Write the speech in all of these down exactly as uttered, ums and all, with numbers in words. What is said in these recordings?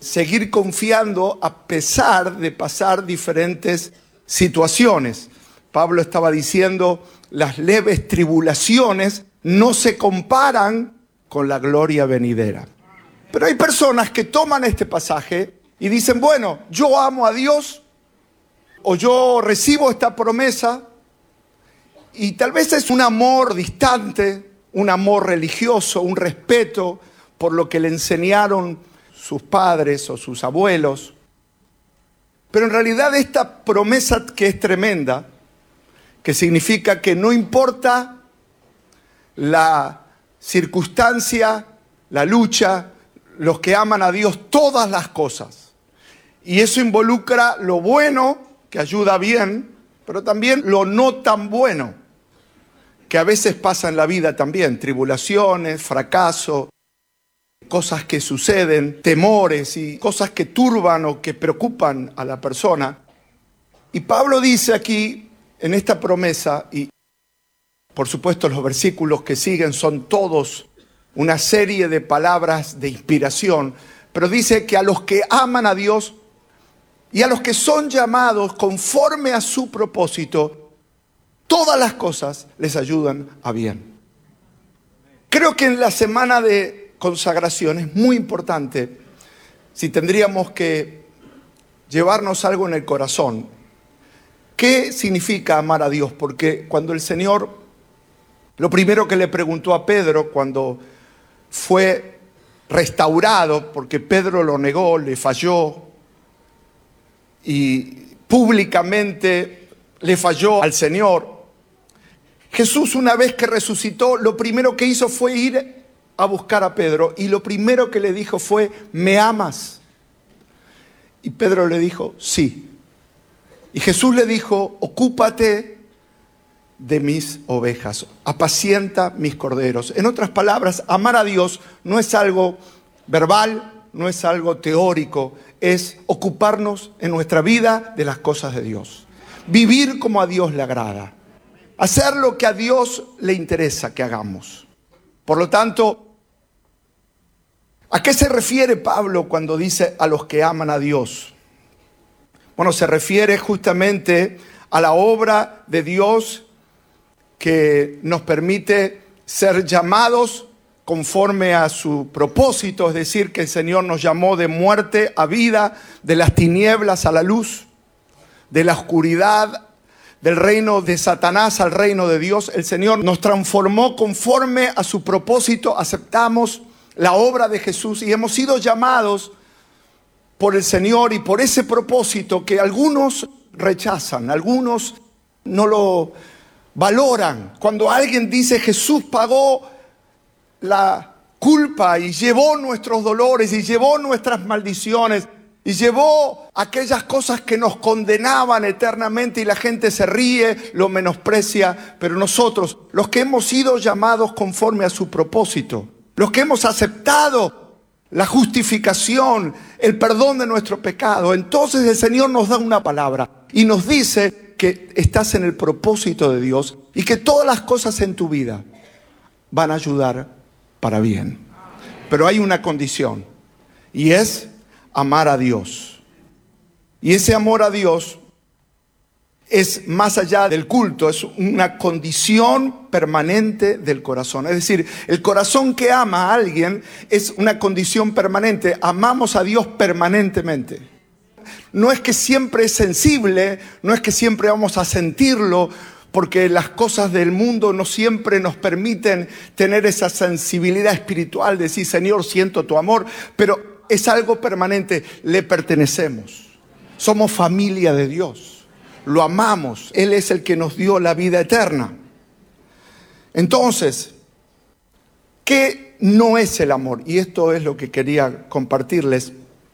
seguir confiando a pesar de pasar diferentes situaciones. Pablo estaba diciendo, las leves tribulaciones no se comparan con la gloria venidera. Pero hay personas que toman este pasaje y dicen, bueno, yo amo a Dios o yo recibo esta promesa y tal vez es un amor distante, un amor religioso, un respeto por lo que le enseñaron sus padres o sus abuelos. Pero en realidad esta promesa que es tremenda, que significa que no importa la circunstancia, la lucha, los que aman a Dios, todas las cosas. Y eso involucra lo bueno, que ayuda bien, pero también lo no tan bueno, que a veces pasa en la vida también, tribulaciones, fracaso, cosas que suceden, temores y cosas que turban o que preocupan a la persona. Y Pablo dice aquí, en esta promesa, y por supuesto los versículos que siguen son todos una serie de palabras de inspiración, pero dice que a los que aman a Dios y a los que son llamados conforme a su propósito, todas las cosas les ayudan a bien. Creo que en la semana de consagración es muy importante, si tendríamos que llevarnos algo en el corazón, ¿qué significa amar a Dios? Porque cuando el Señor, lo primero que le preguntó a Pedro cuando fue restaurado, porque Pedro lo negó, le falló y públicamente le falló al Señor. Jesús, una vez que resucitó, lo primero que hizo fue ir a buscar a Pedro y lo primero que le dijo fue, ¿me amas? Y Pedro le dijo, sí. Y Jesús le dijo, ocúpate de mis ovejas, apacienta mis corderos. En otras palabras, amar a Dios no es algo verbal, no es algo teórico, es ocuparnos en nuestra vida de las cosas de Dios. Vivir como a Dios le agrada. Hacer lo que a Dios le interesa que hagamos. Por lo tanto, ¿a qué se refiere Pablo cuando dice a los que aman a Dios? Bueno, se refiere justamente a la obra de Dios que nos permite ser llamados conforme a su propósito, es decir, que el Señor nos llamó de muerte a vida, de las tinieblas a la luz, de la oscuridad, del reino de Satanás al reino de Dios. El Señor nos transformó conforme a su propósito, aceptamos la obra de Jesús y hemos sido llamados por el Señor y por ese propósito que algunos rechazan, algunos no lo valoran. Cuando alguien dice Jesús pagó la culpa y llevó nuestros dolores y llevó nuestras maldiciones y llevó aquellas cosas que nos condenaban eternamente y la gente se ríe, lo menosprecia, pero nosotros, los que hemos sido llamados conforme a su propósito, los que hemos aceptado la justificación, el perdón de nuestro pecado, entonces el Señor nos da una palabra y nos dice que estás en el propósito de Dios y que todas las cosas en tu vida van a ayudar para bien. Pero hay una condición y es amar a Dios. Y ese amor a Dios es más allá del culto, es una condición permanente del corazón. Es decir, el corazón que ama a alguien es una condición permanente. Amamos a Dios permanentemente. No es que siempre es sensible, no es que siempre vamos a sentirlo, porque las cosas del mundo no siempre nos permiten tener esa sensibilidad espiritual, de decir, Señor, siento tu amor, pero es algo permanente, le pertenecemos. Somos familia de Dios. Lo amamos. Él es el que nos dio la vida eterna. Entonces, ¿qué no es el amor? Y esto es lo que quería compartirles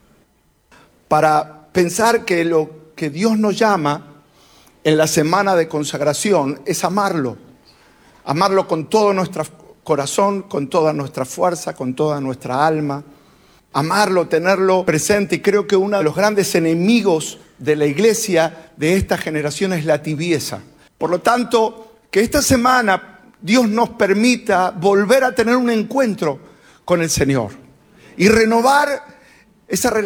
para pensar que lo que Dios nos llama en la semana de consagración es amarlo. Amarlo con todo nuestro corazón, con toda nuestra fuerza, con toda nuestra alma. Amarlo, tenerlo presente. Y creo que uno de los grandes enemigos de la iglesia de esta generación es la tibieza. Por lo tanto, que esta semana Dios nos permita volver a tener un encuentro con el Señor y renovar esa relación.